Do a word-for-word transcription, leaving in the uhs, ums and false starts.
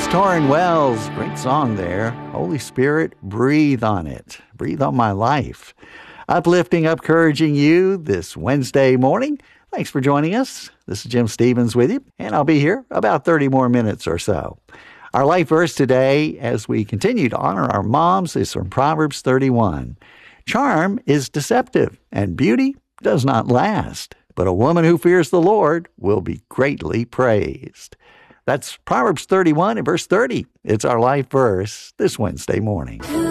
Torrin Wells, great song there. Holy Spirit, breathe on it. Breathe on my life. Uplifting, encouraging you this Wednesday morning. Thanks for joining us. This is Jim Stevens with you, and I'll be here about thirty more minutes or so. Our life verse today, as we continue to honor our moms, is from Proverbs thirty-one. Charm is deceptive, and beauty does not last, but a woman who fears the Lord will be greatly praised. That's Proverbs thirty-one and verse thirty. It's our life verse this Wednesday morning.